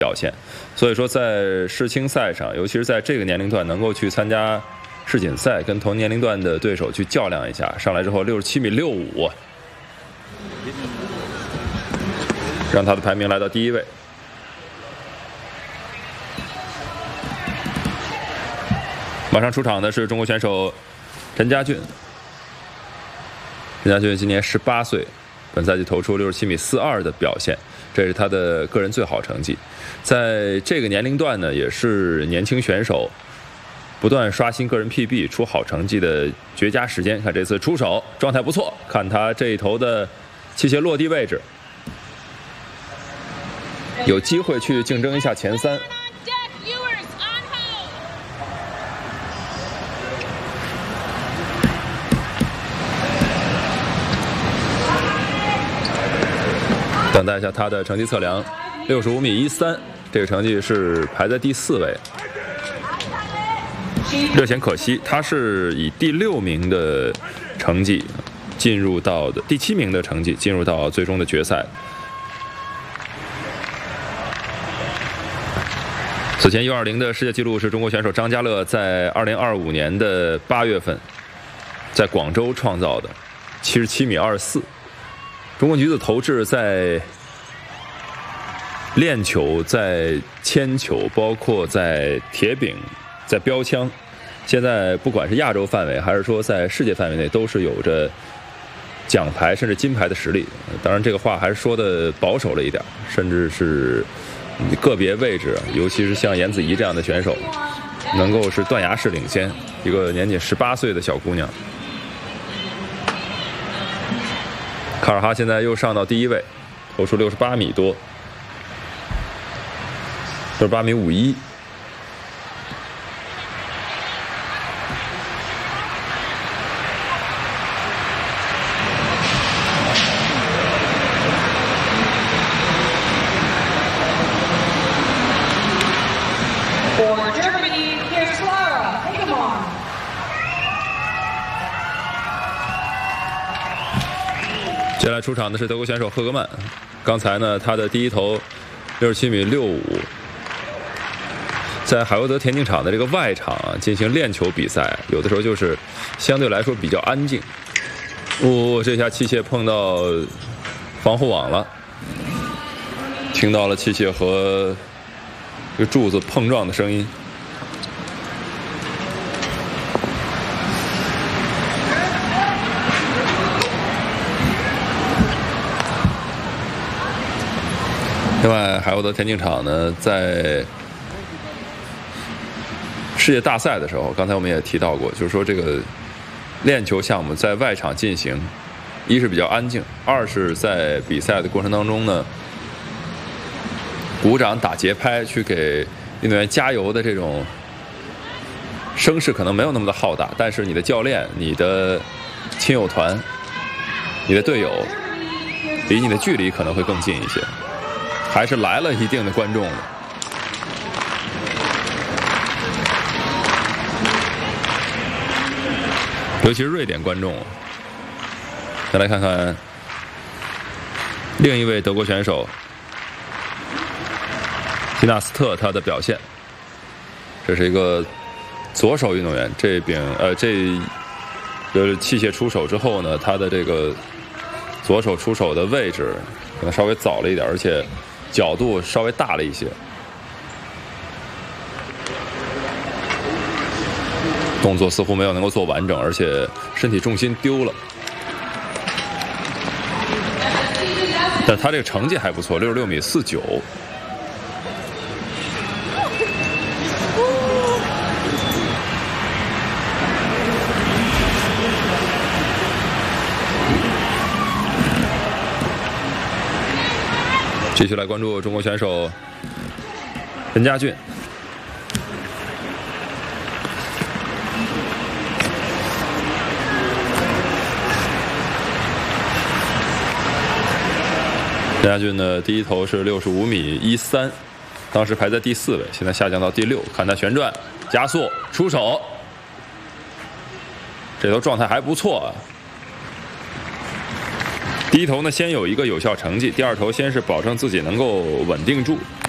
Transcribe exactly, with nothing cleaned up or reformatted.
表现。所以说，在世青赛上，尤其是在这个年龄段，能够去参加世锦赛，跟同年龄段的对手去较量一下，上来之后六十七米六五，让他的排名来到第一位。马上出场的是中国选手陈家俊。陈家俊今年十八岁，本赛季投出六十七米四二的表现，这是他的个人最好成绩。在这个年龄段呢，也是年轻选手不断刷新个人 P B、出好成绩的绝佳时间。看这次出手状态不错，看他这一头的器械落地位置，有机会去竞争一下前三。等待一下他的成绩测量，六十五米一三，这个成绩是排在第四位，略显可惜。他是以第六名的成绩进入到的第七名的成绩进入到最终的决赛。此前 U 二十 的世界纪录是中国选手张家乐在二零二五年的八月份在广州创造的七十七米二四。中国女子投掷在链球、在铅球，包括在铁饼、在标枪，现在不管是亚洲范围还是说在世界范围内，都是有着奖牌甚至金牌的实力。当然，这个话还是说的保守了一点，甚至是个别位置，尤其是像颜子怡这样的选手，能够是断崖式领先。一个年仅十八岁的小姑娘。卡尔哈现在又上到第一位，投出六十八米多，六十八米五一。接下来出场的是德国选手赫格曼，刚才呢，他的第一投六十七米六五，在海沃德田径场的这个外场啊进行链球比赛，有的时候就是相对来说比较安静。哦，这下器械碰到防护网了，听到了器械和这个柱子碰撞的声音。另外，海沃德田径场呢，在世界大赛的时候，刚才我们也提到过，就是说这个链球项目在外场进行，一是比较安静，二是在比赛的过程当中呢，鼓掌打节拍去给运动员加油的这种声势可能没有那么的浩大，但是你的教练、你的亲友团、你的队友离你的距离可能会更近一些。还是来了一定的观众的。尤其是瑞典观众。再来看看另一位德国选手提纳斯特他的表现。这是一个左手运动员，这柄呃这呃器械出手之后呢，他的这个左手出手的位置可能稍微早了一点，而且角度稍微大了一些，动作似乎没有能够做完整，而且身体重心丢了。但他这个成绩还不错，六十六米四九。继续来关注中国选手陈家俊。陈家俊的第一投是六十五米一三，当时排在第四位，现在下降到第六。看他旋转、加速、出手，这头状态还不错啊。第一投呢，先有一个有效成绩；第二投先是保证自己能够稳定住，